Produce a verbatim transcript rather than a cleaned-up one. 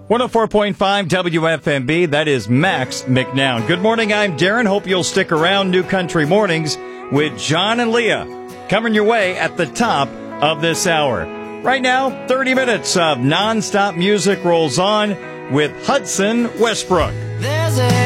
one oh four point five W F M B, that is Max McNown. Good morning, I'm Darren. Hope you'll stick around. New Country Mornings with John and Leah coming your way at the top of this hour. Right now, thirty minutes of nonstop music rolls on with Hudson Westbrook. There's a